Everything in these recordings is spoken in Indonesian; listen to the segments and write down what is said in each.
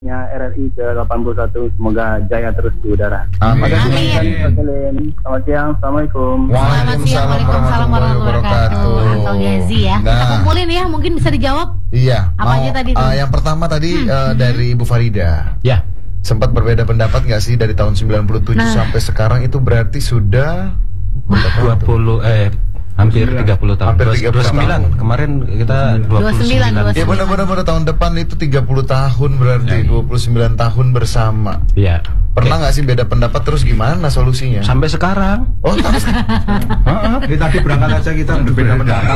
RRI ke-81 semoga jaya terus di udara. Amin. Selamat siang, Assalamualaikum. Waalaikumsalam warahmatullahi wabarakatuh. Atau Gazi ya. Kita kumpulin ya, mungkin bisa dijawab. Iya. Apa aja tadi tuh? Yang pertama tadi dari Ibu Farida. Ya. Sempat berbeda pendapat nggak sih dari tahun 97 sampai sekarang, itu berarti sudah hampir 30 tahun. Hampir 30 tahun. Kemarin kita 29. Ya benar-benar tahun depan itu 30 tahun berarti 29 tahun bersama. Iya. Pernah nggak sih beda pendapat, terus gimana solusinya? Sampai sekarang. Oh, Ini tadi berangkat aja kita berbeda pendapat.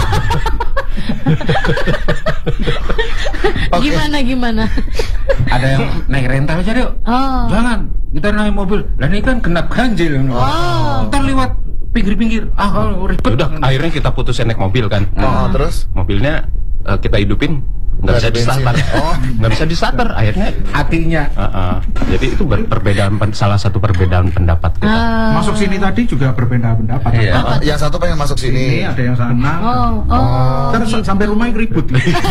Gimana? Ada yang naik rental aja deh. Oh. Jangan, kita naik mobil. Lah ini kan genap ganjil. Ntar lewat pinggir-pinggir. Kalau ribet. Udah, akhirnya kita putusin naik mobil kan. Terus Mobilnya kita hidupin, nggak bisa ada bensin. di-starter. Nggak bisa di-starter. Akhirnya Hatinya. jadi itu salah satu perbedaan pendapat kita. Masuk sini tadi juga berbeda pendapat. Iya. Yang satu pengen masuk sini. Ini ada yang sana. Terus sampai rumah ribut.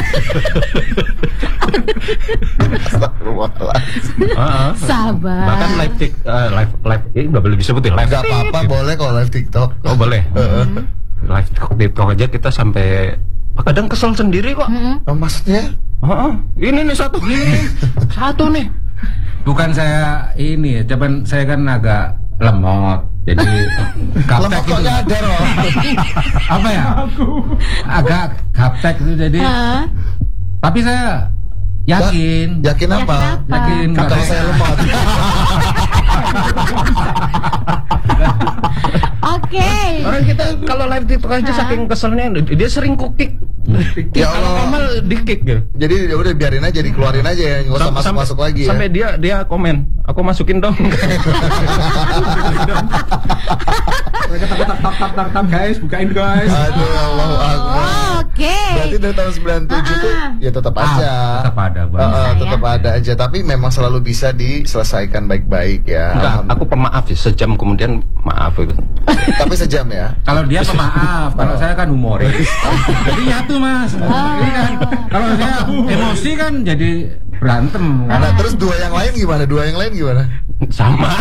Sabar. Bahkan live ini nggak boleh disebut ya, live. Nggak apa-apa, boleh kalau live TikTok. Oh boleh. Live TikTok aja kita sampai kadang kesel sendiri kok. Maksudnya? Ini nih satu nih. Bukan saya ini, cuman saya kan agak lemot. Jadi Lemot kok nyadar loh. apa ya? Agak gaptek itu jadi. Tapi saya yakin. Yakin apa? Yakin Kalau saya lemot. Oke. Orang kita kalau live TikTok aja saking keselnya dia sering kukik. Ya Kalau Allah. Kamal di-kick gitu. Jadi ya udah biarin aja, dikeluarin aja ya, nggak usah masuk lagi ya. Sampai dia komen, aku masukin dong. Mereka tak guys, bukain guys. Aduh, Allahu Akbar. Oke. Berarti dari tahun 97 tuh ya tetap aja. Tetap ada, Bang. Tetap ada aja, tapi memang selalu bisa diselesaikan baik-baik ya. Enggak, aku pemaaf sih, sejam kemudian maaf itu. Tapi sejam ya. Kalau dia pemaaf, kalau saya kan humoris. Jadi nyatu mas. Ini kan, kalau saya emosi kan jadi berantem. Nah, terus dua yang lain gimana? Sama.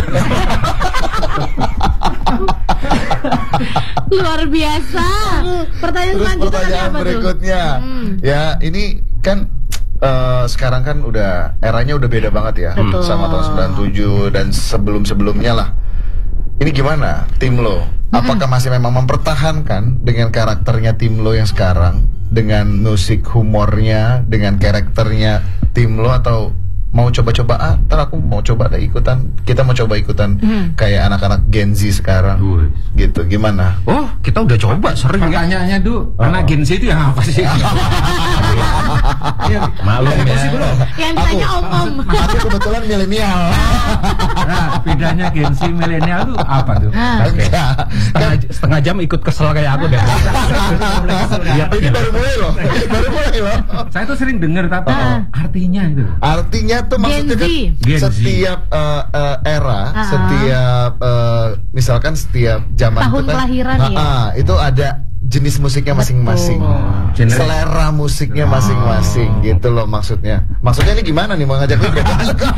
Luar biasa. Pertanyaan Terus selanjutnya pertanyaan apa tuh? berikutnya. Ya, ini kan sekarang kan eranya udah beda banget ya. Betul. Sama tahun 97 dan sebelum-sebelumnya lah. Ini gimana tim lo? Apakah masih memang mempertahankan dengan karakternya tim lo yang sekarang, dengan musik humornya, dengan karakternya tim lo, atau mau coba-coba ntar aku mau coba deh kita mau coba ikutan kayak anak-anak Gen Z sekarang gitu, gimana? Oh, kita udah coba sering ya. Pertanyaannya tuh, anak Gen Z itu yang apa sih? Malum ya. Yang ditanya om-om. Aku kebetulan milenial. Nah, bedanya Gen Z milenial tuh apa tuh? Enggak. Setengah jam ikut kesel kayak aku deh. Ya, ini baru mulai loh. Saya tuh sering denger tapi artinya itu. Artinya tuh maksudnya kan Gen Z. setiap era, setiap misalkan setiap zaman Tahun itu kan, kelahiran ya. itu ada jenis musiknya masing-masing, selera musiknya masing-masing, gitu loh maksudnya. Maksudnya ini gimana nih, mau ngajak gue beda?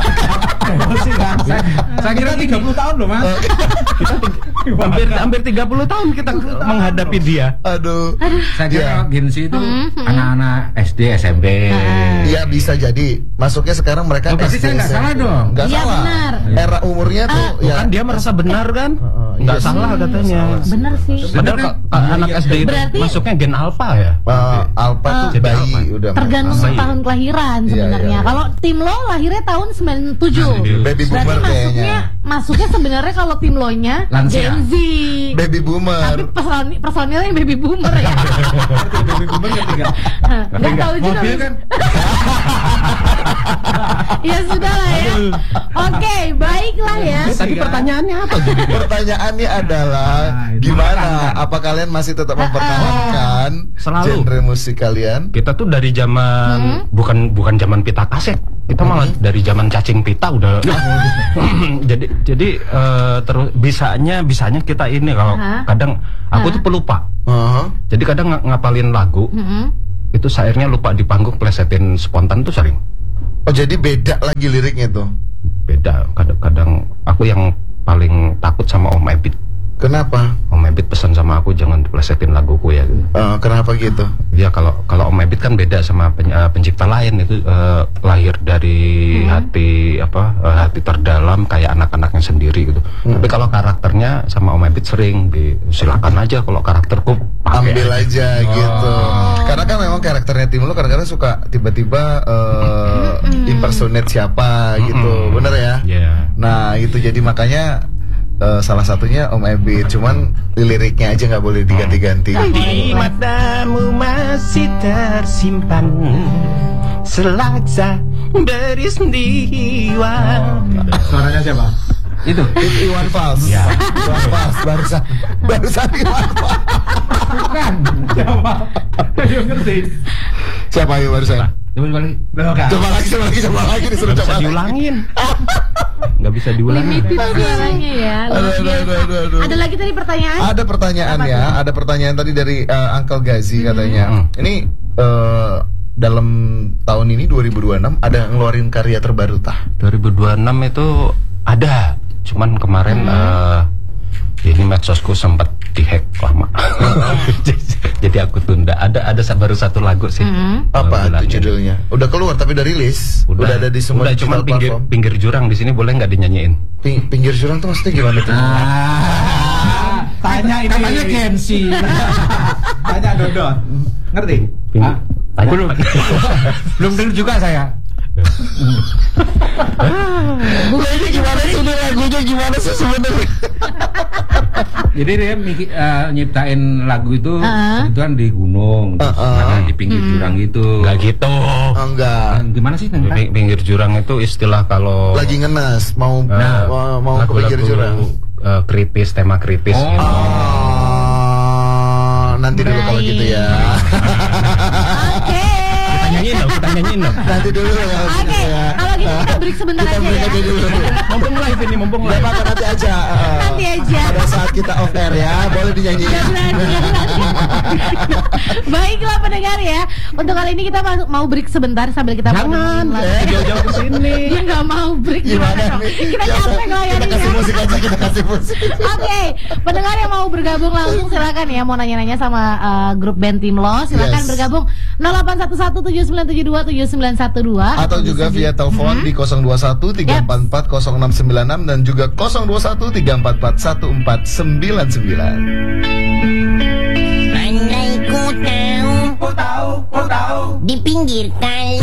Saya kira 30 tahun loh mas. Hampir 30 tahun kita menghadapi dia. Aduh. Saya kira Gen Z itu anak-anak SD, SMP. Iya, bisa jadi masuknya sekarang mereka Berarti saya nggak salah dong. Nggak Iya, salah. benar. Era umurnya tuh ya. Kan dia merasa benar kan? Nggak Iya, salah katanya. Bener sih. Padahal anak SD itu Berarti- masuknya gen alpha ya. Alpha tuh Jadi bayi Alpha. udah. Tergantung Masih. tahun kelahiran Iya, sebenarnya. iya. Kalau tim lo lahirnya tahun 97. Baby boomer Berarti kayaknya. masuknya sebenarnya kalau tim lo nya Lansia. Gen Z. Baby boomer. Tapi personilnya yang baby boomer ya. Baby boomer ketiga. Gak tahu juga. Mobil kan? Ya sudah lah ya. Oke, baiklah ya. Tadi pertanyaannya apa jadi? Pertanyaannya adalah gimana? Apa kalian masih tetap mempertahankan Selalu. genre musik kalian? Kita tuh dari zaman bukan zaman pita kaset. Kita malah dari zaman cacing pita udah. jadi terus bisanya kita ini kalau kadang aku tuh pelupa. Jadi kadang ngapalin lagu. Itu syairnya lupa di panggung, plesetin spontan tuh sering. Oh jadi beda lagi liriknya tuh. Beda. Kadang-kadang aku yang paling takut sama Om Ebit. Kenapa? Om Ebit pesan sama aku jangan diplesetin laguku ya. Kenapa gitu? Ya kalau Om Ebit kan beda sama pencipta lain, itu lahir dari hati terdalam kayak anak-anaknya sendiri gitu. Tapi kalau karakternya sama Om Ebit sering silakan aja kalau karakterku pakai ambil aja gitu. Karena kan memang karakternya tim lo kadang-kadang suka tiba-tiba impersonate siapa gitu. Bener ya? Yeah. Nah, itu jadi makanya salah satunya Om Ebit, cuman liriknya aja nggak boleh diganti-ganti. Di matamu masih tersimpan selaksa beristiwa. Suaranya siapa? Itu Iwan Fals. Ya. Iwan Fals barusan Iwan Fals. bukan. Siapa? Dia ngerti. Siapa yang barusan? Coba lagi. Coba lagi disuruh Nggak bisa coba lagi. diulangin. Nggak bisa diulangin. Limited suaranya ya. luar biasa. Aduh. Ada lagi tadi pertanyaan? Ada pertanyaan Apa ya, tuh? ada pertanyaan tadi dari Uncle Gazi katanya. Ini dalam tahun ini 2026 ada ngeluarin karya terbaru tah? 2026 itu ada, cuman kemarin ini medsosku sempat dihack lama. Jadi aku tunda. Ada baru satu lagu sih. Apa bulan itu ini. judulnya? Udah keluar tapi udah rilis? Udah ada di semua Udah, cuman digital platform? pinggir jurang di sini boleh nggak dinyanyiin? Pinggir jurang tuh maksudnya gimana tuh? Tanya ini. Katanya Kensi. Tanya Dodot. Ngerti? Belum. Belum dengar juga saya. Ini gimana sih ini lagunya gimana sih sebenarnya? Jadi dia nyiptain lagu itu kebetulan di gunung, terus ada di pinggir jurang gitu. Nggak gitu. Enggak. Gimana sih? Pinggir jurang itu istilah kalau Lagi ngenes mau mau ke pinggir jurang. Kritis, tema kritis. Oh. Gitu. Nanti dulu kalau gitu ya. Oke. Kita nyanyiin loh. Nanti dulu ya. Oke, kalau gitu kita break sebentar Kita aja break ya. aja dulu. Mumpung live ini, mumpung Gak live. apa-apa nanti aja. Nanti aja. Pada saat kita off air ya, boleh dinyanyiin. Baiklah pendengar ya. Untuk kali ini kita mau break sebentar sambil kita Jangan, jauh-jauh ke sini. Dia nggak mau break Gimana dong? nih? Kita Ya, capek kita ngelayaninnya. kasih musik aja, kita kasih musik. Oke, pendengar yang mau bergabung langsung silakan ya, mau nanya-nanya sama grup band Tim Lo, silakan Yes. bergabung 081179722912 Atau juga via telepon di 021 344 0696 dan juga 021 344 1499. Andai ku tahu di pinggir kali